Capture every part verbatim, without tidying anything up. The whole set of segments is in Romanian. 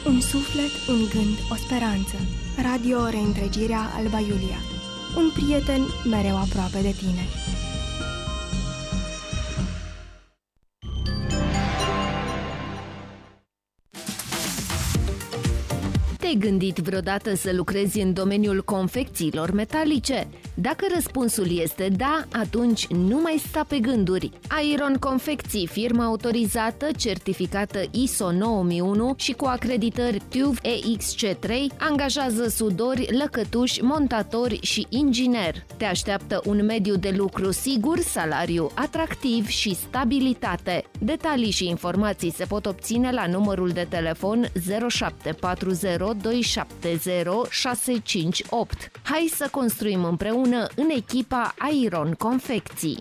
Un suflet, un gând, o speranță. Radio Reîntregirea Alba Iulia. Un prieten mereu aproape de tine. Te-ai gândit vreodată să lucrezi în domeniul confecțiilor metalice? Dacă răspunsul este da, atunci nu mai sta pe gânduri. Iron Confecții, firmă autorizată, certificată I S O nouă mii unu și cu acreditări T U V E X C trei, angajează sudori, lăcătuși, montatori și ingineri. Te așteaptă un mediu de lucru sigur, salariu atractiv și stabilitate. Detalii și informații se pot obține la numărul de telefon zero șapte patru zero doi șapte zero șase cinci opt. Hai să construim împreună în echipa Iron Confecții.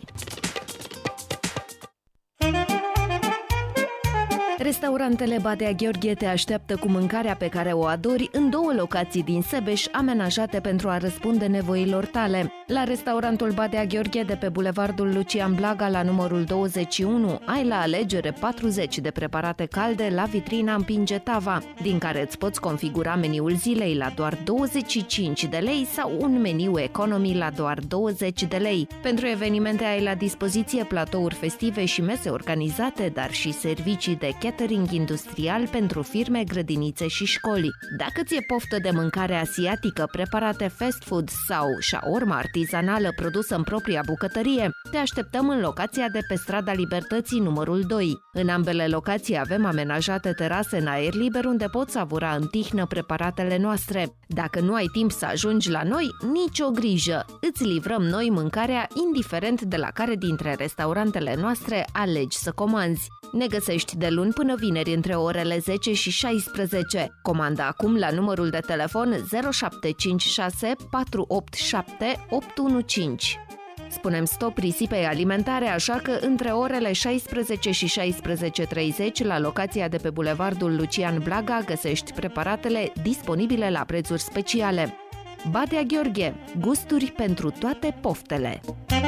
Restaurantele Badea Gheorghe te așteaptă cu mâncarea pe care o adori în două locații din Sebeș, amenajate pentru a răspunde nevoilor tale. La restaurantul Badea Gheorghe de pe bulevardul Lucian Blaga la numărul douăzeci și unu ai la alegere patruzeci de preparate calde la vitrina Împinge Tava, din care îți poți configura meniul zilei la doar douăzeci și cinci de lei sau un meniu economy la doar douăzeci de lei. Pentru evenimente ai la dispoziție platouri festive și mese organizate, dar și servicii de catering industrial pentru firme, grădinițe și școli. Dacă ți-e poftă de mâncare asiatică, preparate fast food sau shawarma artizanală produsă în propria bucătărie, te așteptăm în locația de pe strada Libertății numărul doi. În ambele locații avem amenajate terase în aer liber unde poți savura în tihnă preparatele noastre. Dacă nu ai timp să ajungi la noi, nicio grijă! Îți livrăm noi mâncarea indiferent de la care dintre restaurantele noastre alegi să comanzi. Ne găsești de luni până vineri între orele zece și șaisprezece. Comanda acum la numărul de telefon zero șapte cinci șase patru opt șapte opt unu cinci. Spunem stop risipei alimentare, așa că între orele șaisprezece și șaisprezece treizeci la locația de pe bulevardul Lucian Blaga găsești preparatele disponibile la prețuri speciale. Badea Gheorghe, gusturi pentru toate poftele.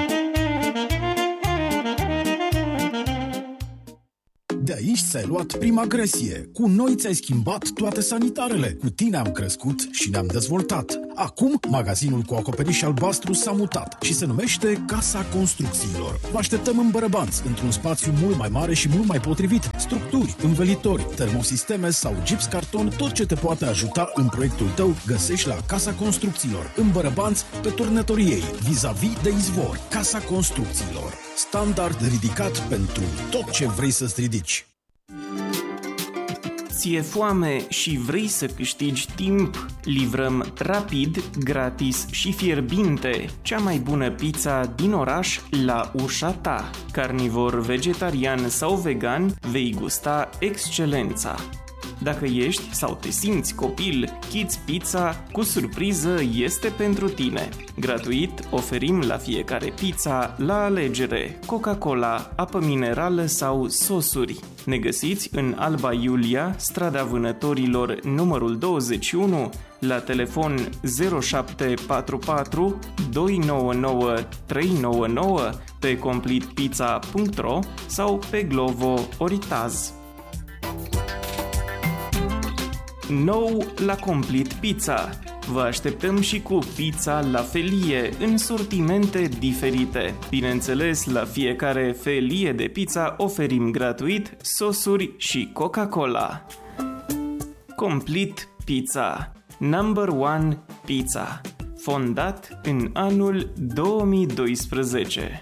De aici ți-ai luat prima agresie. Cu noi ți-ai schimbat toate sanitarele. Cu tine am crescut și ne-am dezvoltat. Acum, magazinul cu acoperiș albastru s-a mutat și se numește Casa Construcțiilor. Vă așteptăm în Bărăbanți, într-un spațiu mult mai mare și mult mai potrivit. Structuri, învelitori, termosisteme sau gips carton, tot ce te poate ajuta în proiectul tău găsești la Casa Construcțiilor. În Bărăbanți, pe Turnătoriei, vis-a-vis de Izvor. Casa Construcțiilor. Standard ridicat pentru tot ce vrei să-ți ridici. Ți-e foame și vrei să câștigi timp? Livrăm rapid, gratis și fierbinte cea mai bună pizza din oraș la ușa ta. Carnivor, vegetarian sau vegan, vei gusta excelența. Dacă ești sau te simți copil, Kids Pizza cu surpriză este pentru tine. Gratuit oferim la fiecare pizza la alegere Coca-Cola, apă minerală sau sosuri. Ne găsiți în Alba Iulia, strada Vânătorilor numărul douăzeci și unu, la telefon zero șapte patru patru doi nouă nouă trei nouă nouă, pe complete pizza punct ro sau pe Glovo Oritaz. Nou la Complete Pizza. Vă așteptăm și cu pizza la felie în sortimente diferite. Bineînțeles, la fiecare felie de pizza oferim gratuit sosuri și Coca-Cola. Complete Pizza. Number One Pizza. Fondat în anul două mii doisprezece.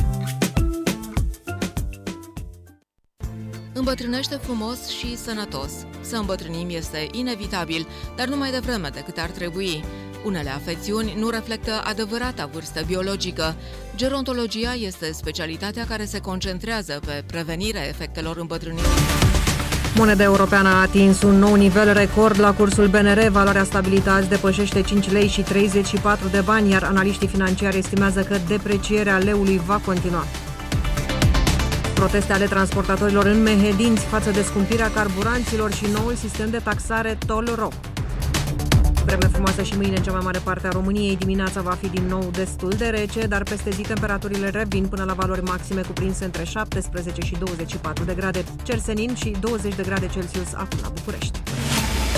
Îmbătrânește frumos și sănătos. Să îmbătrânim este inevitabil, dar nu mai devreme decât ar trebui. Unele afecțiuni nu reflectă adevărata vârstă biologică. Gerontologia este specialitatea care se concentrează pe prevenirea efectelor îmbătrânirii. Moneda europeană a atins un nou nivel record la cursul B N R. Valoarea stabilită azi depășește cinci lei și treizeci și patru de bani, iar analiștii financiari estimează că deprecierea leului va continua. Proteste ale transportatorilor în Mehedinți față de scumpirea carburanților și noul sistem de taxare Toll-Ro. Vreme frumoasă și mâine în cea mai mare parte a României. Dimineața va fi din nou destul de rece, dar peste zi temperaturile revin până la valori maxime cuprinse între șaptesprezece și douăzeci și patru de grade. Cer senin și douăzeci de grade Celsius acum la București.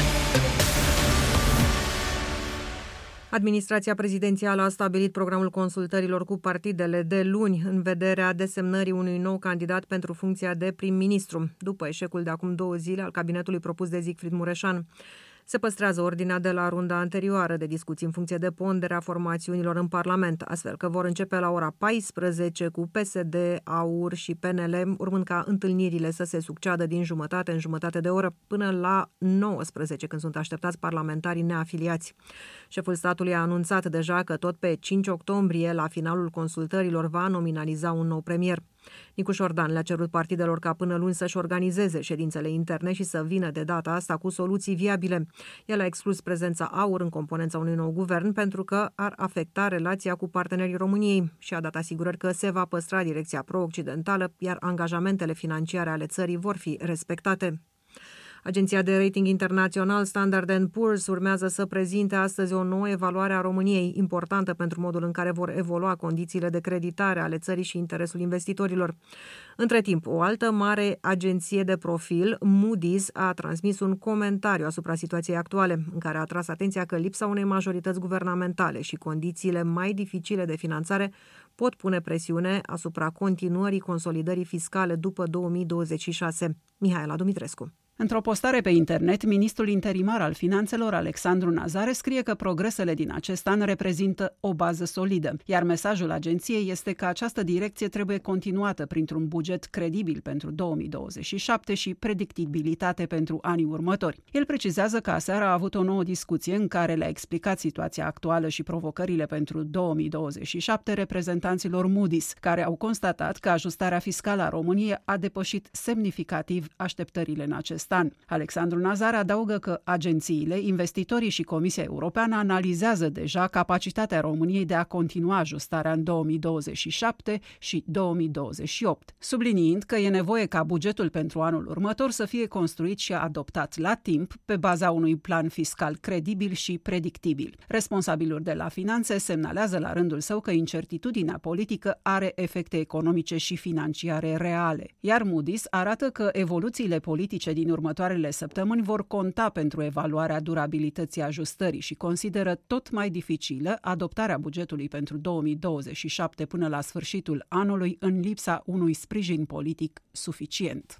Administrația prezidențială a stabilit programul consultărilor cu partidele de luni în vederea desemnării unui nou candidat pentru funcția de prim-ministru, după eșecul de acum două zile al cabinetului propus de Siegfried Mureșan. Se păstrează ordinea de la runda anterioară de discuții în funcție de ponderea formațiunilor în Parlament, astfel că vor începe la ora paisprezece cu P S D, A U R și P N L, urmând ca întâlnirile să se succeadă din jumătate în jumătate de oră până la nouăsprezece, când sunt așteptați parlamentarii neafiliați. Șeful statului a anunțat deja că tot pe cinci octombrie, la finalul consultărilor, va nominaliza un nou premier. Nicu Șordan le-a cerut partidelor ca până luni să-și organizeze ședințele interne și să vină de data asta cu soluții viabile. El a exclus prezența A U R în componența unui nou guvern pentru că ar afecta relația cu partenerii României și a dat asigurări că se va păstra direcția pro-occidentală, iar angajamentele financiare ale țării vor fi respectate. Agenția de rating internațional Standard and Poor's urmează să prezinte astăzi o nouă evaluare a României, importantă pentru modul în care vor evolua condițiile de creditare ale țării și interesul investitorilor. Între timp, o altă mare agenție de profil, Moody's, a transmis un comentariu asupra situației actuale, în care a atras atenția că lipsa unei majorități guvernamentale și condițiile mai dificile de finanțare pot pune presiune asupra continuării consolidării fiscale după două mii douăzeci și șase. Mihaela Dumitrescu. Într-o postare pe internet, ministrul interimar al finanțelor, Alexandru Nazare, scrie că progresele din acest an reprezintă o bază solidă, iar mesajul agenției este că această direcție trebuie continuată printr-un buget credibil pentru două mii douăzeci și șapte și predictibilitate pentru anii următori. El precizează că aseară a avut o nouă discuție în care le-a explicat situația actuală și provocările pentru două mii douăzeci și șapte reprezentanților Moody's, care au constatat că ajustarea fiscală a României a depășit semnificativ așteptările în acest an. Alexandru Nazare adaugă că agențiile, investitorii și Comisia Europeană analizează deja capacitatea României de a continua ajustarea în două mii douăzeci și șapte și două mii douăzeci și opt, subliniind că e nevoie ca bugetul pentru anul următor să fie construit și adoptat la timp pe baza unui plan fiscal credibil și predictibil. Responsabilul de la finanțe semnalează la rândul său că incertitudinea politică are efecte economice și financiare reale, iar Moody's arată că evoluțiile politice din următoarele săptămâni vor conta pentru evaluarea durabilității ajustării și consideră tot mai dificilă adoptarea bugetului pentru două mii douăzeci și șapte până la sfârșitul anului în lipsa unui sprijin politic suficient.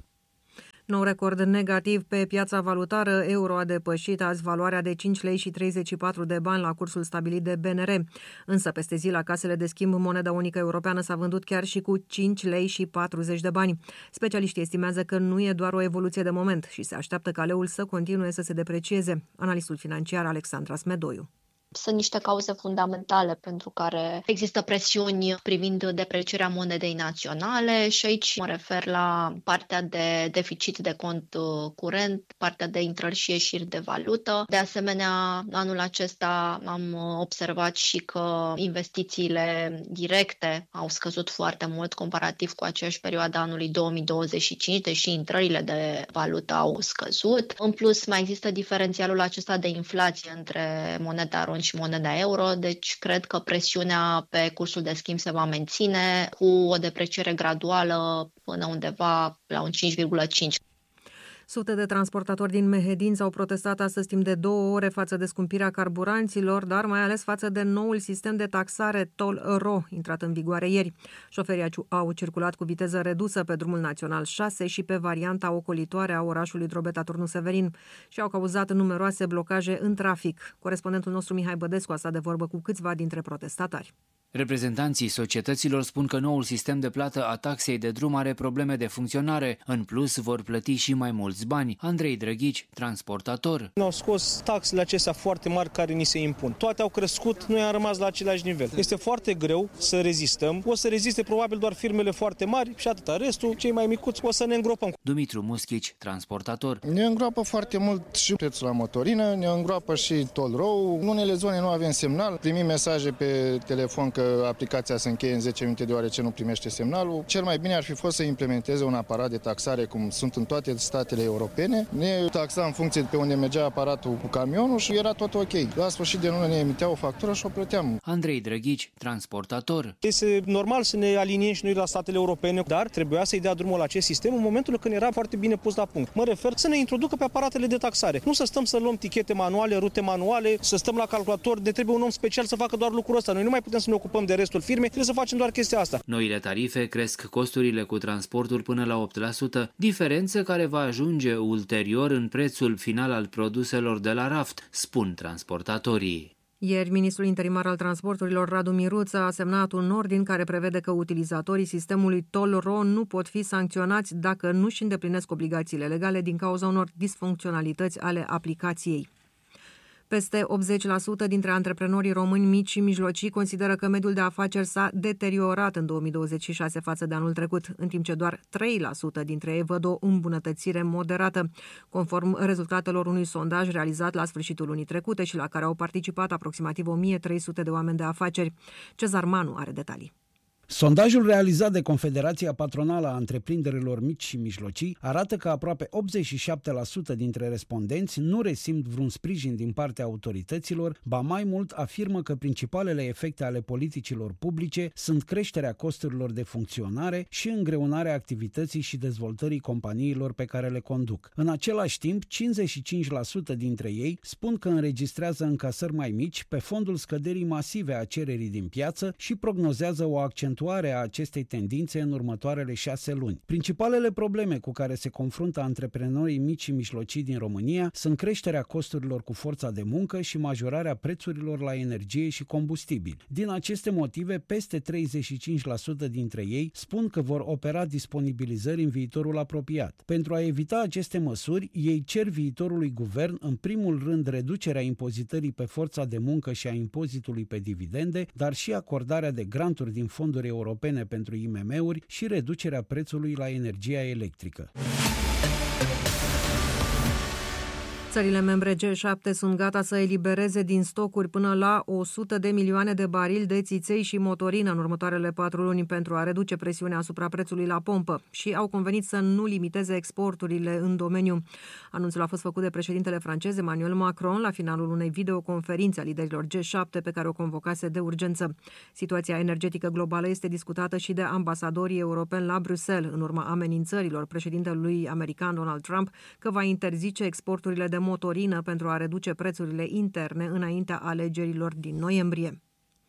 Nou record negativ pe piața valutară, euro a depășit azi valoarea de cinci lei și treizeci și patru de bani la cursul stabilit de B N R. Însă peste zi la casele de schimb moneda unică europeană s-a vândut chiar și cu cinci lei și patruzeci de bani. Specialiștii estimează că nu e doar o evoluție de moment și se așteaptă ca leul să continue să se deprecieze. Analistul financiar Alexandra Smedoiu. Sunt niște cauze fundamentale pentru care există presiuni privind deprecierea monedei naționale și aici mă refer la partea de deficit de cont curent, partea de intrări și ieșiri de valută. De asemenea, anul acesta am observat și că investițiile directe au scăzut foarte mult comparativ cu aceeași perioadă anului două mii douăzeci și cinci, deși intrările de valută au scăzut. În plus, mai există diferențialul acesta de inflație între moneda RON și moneda euro, deci cred că presiunea pe cursul de schimb se va menține cu o depreciere graduală până undeva la un cinci virgulă cinci. Sute de transportatori din Mehedinți au protestat astăzi timp de două ore față de scumpirea carburanților, dar mai ales față de noul sistem de taxare Toll-Ro, intrat în vigoare ieri. Șoferii au circulat cu viteză redusă pe drumul național șase și pe varianta ocolitoare a orașului Drobeta-Turnu Severin și au cauzat numeroase blocaje în trafic. Corespondentul nostru Mihai Bădescu a stat de vorbă cu câțiva dintre protestatari. Reprezentanții societăților spun că noul sistem de plată a taxei de drum are probleme de funcționare. În plus, vor plăti și mai mulți bani. Andrei Drăghici, transportator. Au scos taxele acestea foarte mari care ni se impun. Toate au crescut, noi am rămas la același nivel. Este foarte greu să rezistăm. O să reziste probabil doar firmele foarte mari și atâta. Restul, cei mai micuți, o să ne îngropăm. Dumitru Muschici, transportator. Ne îngroapă foarte mult și prețul la motorină, ne îngroapă și Toll-Ro. În unele zone nu avem semnal. Primim mesaje pe telefon că aplicația se încheie în zece minute deoarece nu primește semnalul. Cel mai bine ar fi fost să implementeze un aparat de taxare cum sunt în toate statele europene. Ne taxa în funcție de pe unde mergea aparatul cu camionul și era tot ok. La sfârșit de lună ne emiteau o factură și o plăteam. Andrei Drăghici, transportator. Este normal să ne aliniem și noi la statele europene, dar trebuia să-i dea drumul la acest sistem în momentul când era foarte bine pus la punct. Mă refer să ne introducă pe aparatele de taxare. Nu să stăm să luăm tichete manuale, rute manuale, să stăm la calculator, de trebuie un om special să facă doar lucrul ăsta. Noi nu mai putem să ne ocupăm de restul firmei, trebuie să facem doar chestia asta. Noile tarife cresc costurile cu transportul până la opt la sută, diferență care va ajunge ulterior în prețul final al produselor de la raft, spun transportatorii. Ieri, ministrul interimar al transporturilor, Radu Miruță, a semnat un ordin care prevede că utilizatorii sistemului Toll-Ro nu pot fi sancționați dacă nu își îndeplinesc obligațiile legale din cauza unor disfuncționalități ale aplicației. Peste optzeci la sută dintre antreprenorii români mici și mijlocii consideră că mediul de afaceri s-a deteriorat în două mii douăzeci și șase față de anul trecut, în timp ce doar trei la sută dintre ei văd o îmbunătățire moderată, conform rezultatelor unui sondaj realizat la sfârșitul lunii trecute și la care au participat aproximativ o mie trei sute de oameni de afaceri. Cezar Manu are detalii. Sondajul realizat de Confederația Patronală a Întreprinderilor Mici și Mijlocii arată că aproape optzeci și șapte la sută dintre respondenți nu resimt vreun sprijin din partea autorităților, ba mai mult afirmă că principalele efecte ale politicilor publice sunt creșterea costurilor de funcționare și îngreunarea activității și dezvoltării companiilor pe care le conduc. În același timp, cincizeci și cinci la sută dintre ei spun că înregistrează încasări mai mici pe fondul scăderii masive a cererii din piață și prognozează o accentuare a acestei tendințe în următoarele șase luni. Principalele probleme cu care se confruntă antreprenorii mici și mijlocii din România sunt creșterea costurilor cu forța de muncă și majorarea prețurilor la energie și combustibil. Din aceste motive, peste treizeci și cinci la sută dintre ei spun că vor opera disponibilizări în viitorul apropiat. Pentru a evita aceste măsuri, ei cer viitorului guvern, în primul rând, reducerea impozitării pe forța de muncă și a impozitului pe dividende, dar și acordarea de granturi din fonduri europene pentru I M M-uri și reducerea prețului la energia electrică. Țările membre G șapte sunt gata să elibereze din stocuri până la o sută de milioane de barili de țiței și motorină în următoarele patru luni pentru a reduce presiunea asupra prețului la pompă și au convenit să nu limiteze exporturile în domeniu. Anunțul a fost făcut de președintele francez Emmanuel Macron la finalul unei videoconferințe a liderilor G șapte pe care o convocase de urgență. Situația energetică globală este discutată și de ambasadorii europeni la Bruxelles în urma amenințărilor președintelui american Donald Trump că va interzice exporturile de motorină pentru a reduce prețurile interne înaintea alegerilor din noiembrie.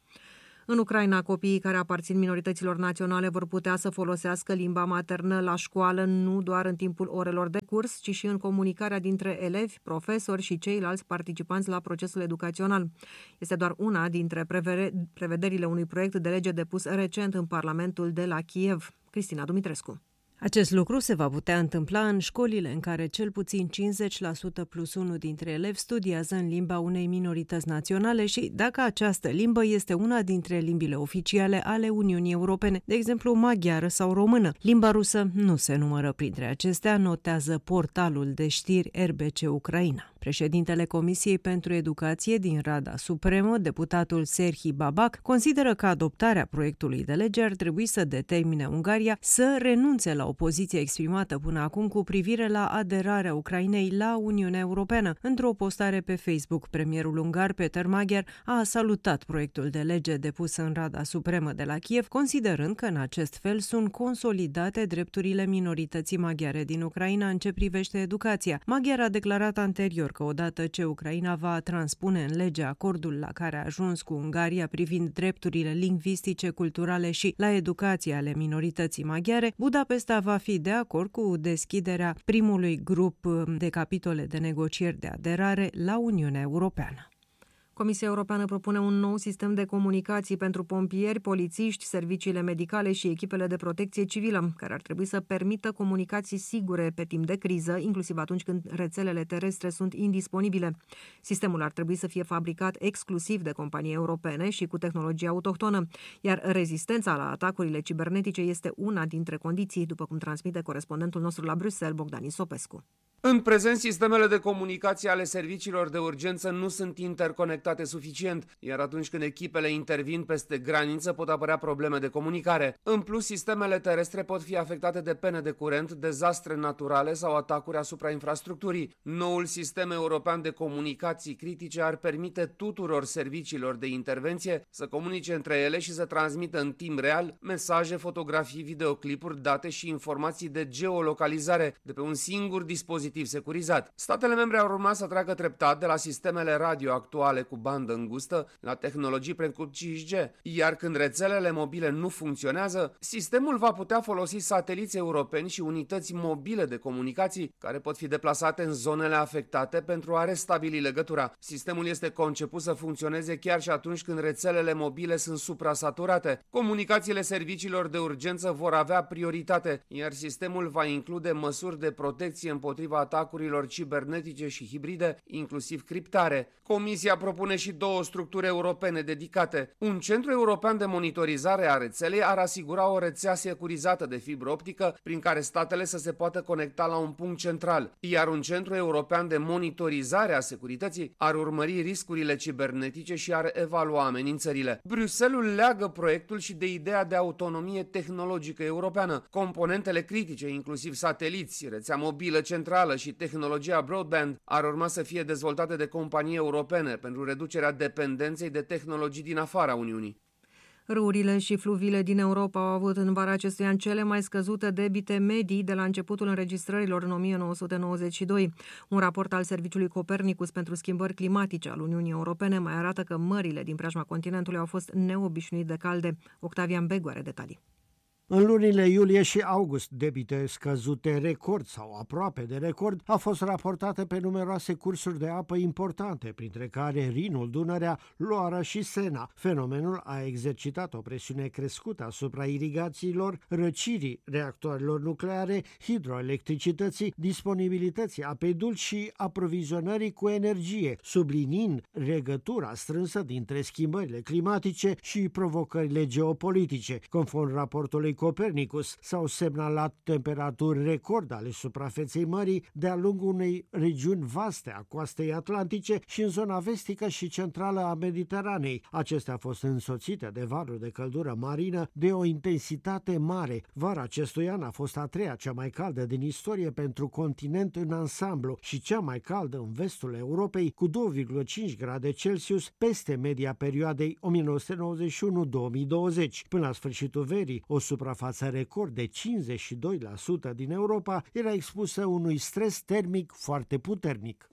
În Ucraina, copiii care aparțin minorităților naționale vor putea să folosească limba maternă la școală nu doar în timpul orelor de curs, ci și în comunicarea dintre elevi, profesori și ceilalți participanți la procesul educațional. Este doar una dintre prevederile unui proiect de lege depus recent în Parlamentul de la Kiev. Cristina Dumitrescu. Acest lucru se va putea întâmpla în școlile în care cel puțin cincizeci la sută plus unu dintre elevi studiază în limba unei minorități naționale și dacă această limbă este una dintre limbile oficiale ale Uniunii Europene, de exemplu maghiară sau română. Limba rusă nu se numără printre acestea, notează portalul de știri R B C Ucraina. Președintele Comisiei pentru Educație din Rada Supremă, deputatul Serhii Babac, consideră că adoptarea proiectului de lege ar trebui să determine Ungaria să renunțe la opoziția exprimată până acum cu privire la aderarea Ucrainei la Uniunea Europeană. Într-o postare pe Facebook, premierul ungar Peter Magyar a salutat proiectul de lege depus în Rada Supremă de la Kiev, considerând că în acest fel sunt consolidate drepturile minorității maghiare din Ucraina în ce privește educația. Magyar a declarat anterior că odată ce Ucraina va transpune în lege acordul la care a ajuns cu Ungaria privind drepturile lingvistice, culturale și la educație ale minorității maghiare, Budapesta va fi de acord cu deschiderea primului grup de capitole de negocieri de aderare la Uniunea Europeană. Comisia Europeană propune un nou sistem de comunicații pentru pompieri, polițiști, serviciile medicale și echipele de protecție civilă, care ar trebui să permită comunicații sigure pe timp de criză, inclusiv atunci când rețelele terestre sunt indisponibile. Sistemul ar trebui să fie fabricat exclusiv de companii europene și cu tehnologie autohtonă, iar rezistența la atacurile cibernetice este una dintre condiții, după cum transmite corespondentul nostru la Bruxelles, Bogdan Isopescu. În prezent, sistemele de comunicație ale serviciilor de urgență nu sunt interconectate suficient, iar atunci când echipele intervin peste graniță pot apărea probleme de comunicare. În plus, sistemele terestre pot fi afectate de pene de curent, dezastre naturale sau atacuri asupra infrastructurii. Noul sistem european de comunicații critice ar permite tuturor serviciilor de intervenție să comunice între ele și să transmită în timp real mesaje, fotografii, videoclipuri, date și informații de geolocalizare de pe un singur dispozitiv securizat. Statele membre au urmat să treacă treptat de la sistemele radio actuale cu bandă îngustă la tehnologii precum cinci G, iar când rețelele mobile nu funcționează, sistemul va putea folosi sateliți europeni și unități mobile de comunicații care pot fi deplasate în zonele afectate pentru a restabili legătura. Sistemul este conceput să funcționeze chiar și atunci când rețelele mobile sunt suprasaturate. Comunicațiile serviciilor de urgență vor avea prioritate, iar sistemul va include măsuri de protecție împotriva atacurilor cibernetice și hibride, inclusiv criptare. Comisia propune și două structuri europene dedicate. Un centru european de monitorizare a rețelei ar asigura o rețea securizată de fibră optică prin care statele să se poată conecta la un punct central, iar un centru european de monitorizare a securității ar urmări riscurile cibernetice și ar evalua amenințările. Bruxelles leagă proiectul și de ideea de autonomie tehnologică europeană. Componentele critice, inclusiv sateliți, rețea mobilă centrală și tehnologia broadband, ar urma să fie dezvoltate de companii europene pentru reducerea dependenței de tehnologii din afara Uniunii. Râurile și fluviile din Europa au avut în vara acestui an cele mai scăzute debite medii de la începutul înregistrărilor în o mie nouă sute nouăzeci și doi. Un raport al Serviciului Copernicus pentru schimbări climatice al Uniunii Europene mai arată că mările din preajma continentului au fost neobișnuit de calde. Octavian Begu are detalii. În lunile iulie și august, debite scăzute record sau aproape de record au fost raportate pe numeroase cursuri de apă importante, printre care Rinul, Dunărea, Loara și Sena. Fenomenul a exercitat o presiune crescută asupra irigațiilor, răcirii reactoarelor nucleare, hidroelectricității, disponibilității apei dulci și aprovizionării cu energie, subliniind legătura strânsă dintre schimbările climatice și provocările geopolitice. Conform raportului Copernicus, s-au semnalat temperaturi record ale suprafeței mării de-a lungul unei regiuni vaste a coastei atlantice și în zona vestică și centrală a Mediteranei. Acestea au fost însoțite de valuri de căldură marină de o intensitate mare. Vara acestui an a fost a treia cea mai caldă din istorie pentru continent în ansamblu și cea mai caldă în vestul Europei, cu doi virgulă cinci grade Celsius peste media perioadei o mie nouă sute nouăzeci și unu - două mii douăzeci. Până la sfârșitul verii, o suprafață record de cincizeci și doi la sută din Europa era expusă unui stres termic foarte puternic.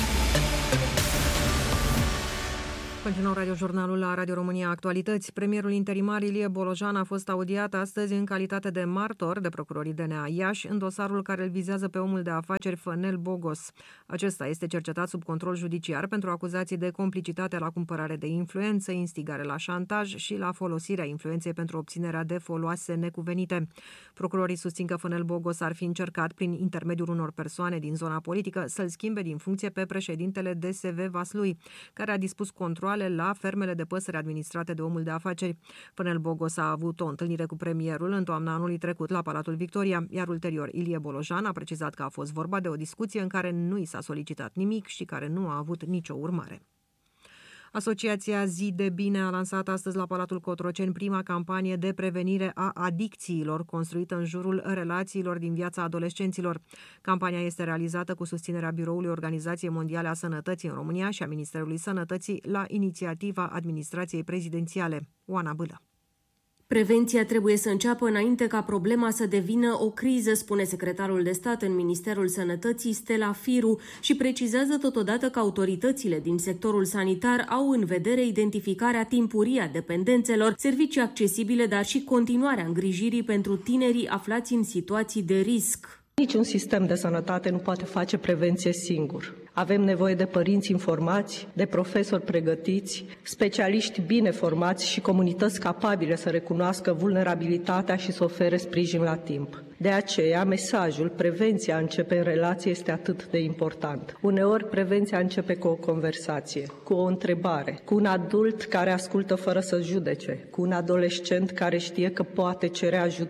Continuăm radiojurnalul la Radio România Actualități. Premierul interimar Ilie Bolojan a fost audiat astăzi în calitate de martor de procurorii D N A Iași în dosarul care îl vizează pe omul de afaceri Fănel Bogos. Acesta este cercetat sub control judiciar pentru acuzații de complicitate la cumpărare de influență, instigare la șantaj și la folosirea influenței pentru obținerea de foloase necuvenite. Procurorii susțin că Fănel Bogos ar fi încercat, prin intermediul unor persoane din zona politică, să-l schimbe din funcție pe președintele D S V Vaslui, care a dispus control la fermele de păsări administrate de omul de afaceri. Fănel Bogos a avut o întâlnire cu premierul în toamna anului trecut la Palatul Victoria, iar ulterior Ilie Bolojan a precizat că a fost vorba de o discuție în care nu i s-a solicitat nimic și care nu a avut nicio urmare. Asociația Zi de Bine a lansat astăzi la Palatul Cotroceni prima campanie de prevenire a adicțiilor, construită în jurul relațiilor din viața adolescenților. Campania este realizată cu susținerea Biroului Organizației Mondiale a Sănătății în România și a Ministerului Sănătății la inițiativa Administrației Prezidențiale. Oana Bâlă. Prevenția trebuie să înceapă înainte ca problema să devină o criză, spune secretarul de stat în Ministerul Sănătății, Stella Firu, și precizează totodată că autoritățile din sectorul sanitar au în vedere identificarea timpurie a dependențelor, servicii accesibile, dar și continuarea îngrijirii pentru tinerii aflați în situații de risc. Niciun sistem de sănătate nu poate face prevenție singur. Avem nevoie de părinți informați, de profesori pregătiți, specialiști bine formați și comunități capabile să recunoască vulnerabilitatea și să ofere sprijin la timp. De aceea, mesajul prevenția începe în relație este atât de important. Uneori, prevenția începe cu o conversație, cu o întrebare, cu un adult care ascultă fără să judece, cu un adolescent care știe că poate cere ajutor.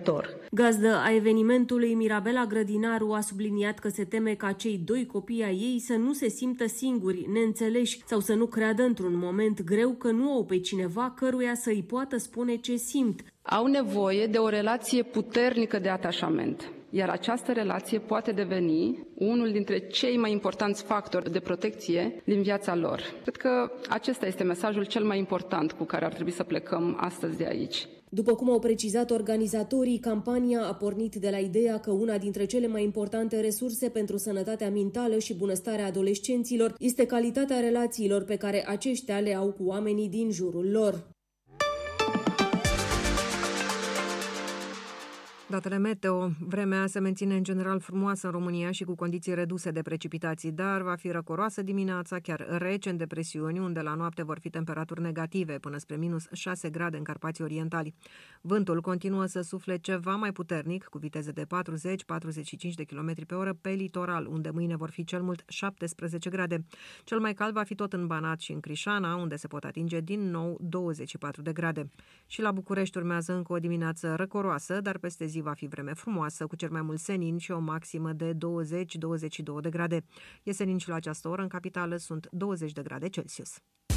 Gazdă a evenimentului, Mirabela Grădinaru a subliniat că se teme ca cei doi copii ai ei să nu se simtă singuri, neînțeleși sau să nu creadă într-un moment greu că nu au pe cineva căruia să îi poată spune ce simt. Au nevoie de o relație puternică de atașament, iar această relație poate deveni unul dintre cei mai importanți factori de protecție din viața lor. Cred că acesta este mesajul cel mai important cu care ar trebui să plecăm astăzi de aici. După cum au precizat organizatorii, campania a pornit de la ideea că una dintre cele mai importante resurse pentru sănătatea mentală și bunăstarea adolescenților este calitatea relațiilor pe care aceștia le au cu oamenii din jurul lor. Datele meteo. Vremea se menține în general frumoasă în România și cu condiții reduse de precipitații, dar va fi răcoroasă dimineața, chiar rece în depresiuni, unde la noapte vor fi temperaturi negative, până spre minus șase grade în Carpații Orientali. Vântul continuă să sufle ceva mai puternic, cu viteze de patruzeci - patruzeci și cinci de kilometri pe oră pe litoral, unde mâine vor fi cel mult șaptesprezece grade. Cel mai cald va fi tot în Banat și în Crișana, unde se pot atinge din nou douăzeci și patru de grade. Și la București urmează încă o dimineață răcoroasă, dar peste zi va fi vreme frumoasă, cu cel mai mult senin și o maximă de douăzeci - douăzeci și două de grade. E senin și la această oră în capitală sunt douăzeci de grade Celsius.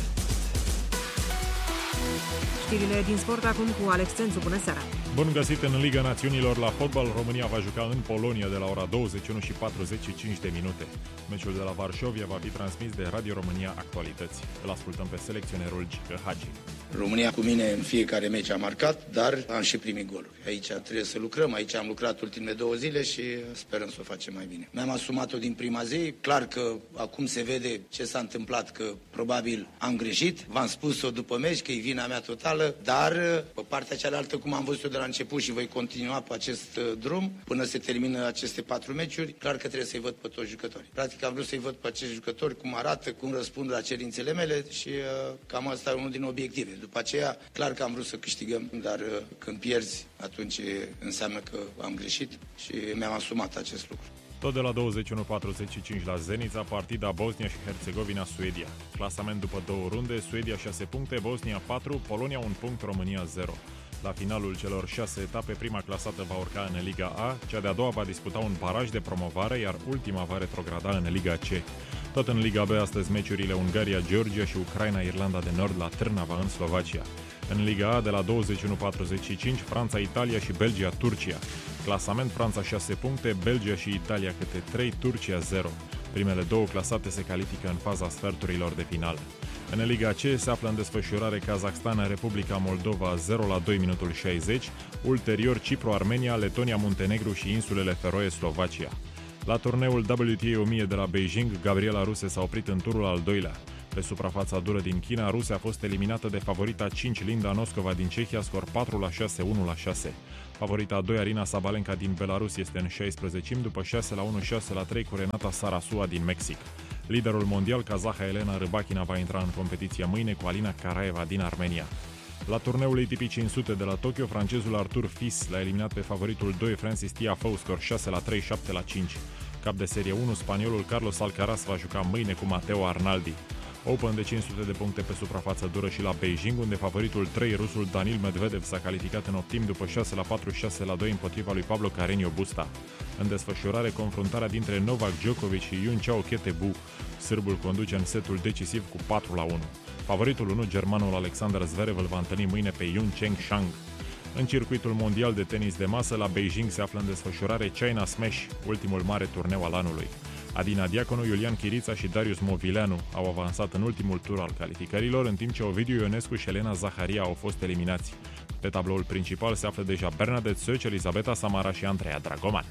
Știrile din sport acum cu Alex Țențu. Bună seara! Bun găsit în Liga Națiunilor la fotbal. România va juca în Polonia de la ora douăzeci și unu și patruzeci și cinci de minute. Meciul de la Varșovia va fi transmis de Radio România Actualități. Îl ascultăm pe selecționerul Gică Hagi. România cu mine în fiecare meci a marcat, dar am și primit goluri. Aici trebuie să lucrăm, aici am lucrat ultimele două zile și sperăm să o facem mai bine. Mi-am asumat-o din prima zi, clar că acum se vede ce s-a întâmplat, că probabil am greșit. V-am spus-o după meci că e vina mea totală, dar pe partea cealaltă, cum am văzut-o de la început și voi continua pe acest drum până se termină aceste patru meciuri, clar că trebuie să-i văd pe toți jucătorii. Practic am vrut să-i văd pe acești jucători cum arată, cum răspund la cerințele mele și cam asta e unul din obiective. După aceea, clar că am vrut să câștigăm, dar când pierzi, atunci înseamnă că am greșit și mi-am asumat acest lucru. Tot de la douăzeci și unu patruzeci și cinci la Zenica, partida Bosnia și Herțegovina-Suedia. Clasament după două runde, Suedia șase puncte, Bosnia patru, Polonia un punct, România zero. La finalul celor șase etape, prima clasată va urca în Liga A, cea de-a doua va disputa un baraj de promovare, iar ultima va retrograda în Liga C. Tot în Liga B, astăzi meciurile Ungaria, Georgia și Ucraina, Irlanda de Nord la Trnava în Slovacia. În Liga A, de la douăzeci și unu patruzeci și cinci, Franța, Italia și Belgia, Turcia. Clasament, Franța șase puncte, Belgia și Italia câte trei, Turcia zero. Primele două clasate se califică în faza sferturilor de finală. În Liga C se află în desfășurare Kazakhstan, Republica Moldova zero la doi minutul șaizeci, ulterior Cipru, Armenia, Letonia, Muntenegru și insulele Feroe, Slovacia. La turneul W T A o mie de la Beijing, Gabriela Ruse s-a oprit în turul al doilea. Pe suprafața dură din China, Rusia a fost eliminată de favorita cinci Linda Noscova din Cehia, scor patru la șase, unu la șase. Favorita a doi, Arina Sabalenka din Belarus, este în șaisprezecimi după șase la unu, șase la trei cu Renata Sarasua din Mexic. Liderul mondial, kazaha Elena Rybakina, va intra în competiție mâine cu Alina Karaeva din Armenia. La turneul A T P cinci sute de la Tokyo, francezul Arthur Fils l-a eliminat pe favoritul doi, Francis Tiafoe, scor șase la trei, șapte la cinci. Cap de serie unu, spaniolul Carlos Alcaraz va juca mâine cu Matteo Arnaldi. Open de cinci sute de puncte pe suprafață dură și la Beijing, unde favoritul trei, rusul Danil Medvedev, s-a calificat în optim după șase la patru, șase la doi împotriva lui Pablo Carreño Busta. În desfășurare, confruntarea dintre Novak Djokovic și Yun Chao Ketebu. Sârbul conduce în setul decisiv cu patru la unu. Favoritul unu, germanul Alexander Zverev, îl va întâlni mâine pe Yun Cheng Shang. În circuitul mondial de tenis de masă, la Beijing se află în desfășurare China Smash, ultimul mare turneu al anului. Adina Diaconu, Iulian Chirița și Darius Movileanu au avansat în ultimul tur al calificărilor, în timp ce Ovidiu Ionescu și Elena Zaharia au fost eliminați. Pe tabloul principal se află deja Bernadette Söch, Elisabeta Samara și Andreea Dragoman.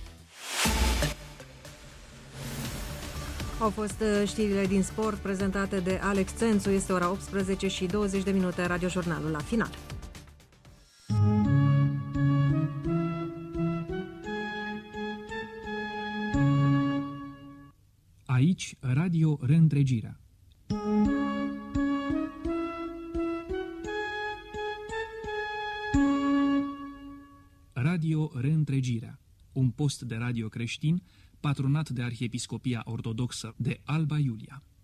Au fost știrile din sport prezentate de Alex Țențu. Este ora optsprezece și douăzeci de minute, radiojurnalul la final. Aici, Radio Reîntregirea. Radio Reîntregirea, un post de radio creștin patronat de Arhiepiscopia Ortodoxă de Alba Iulia.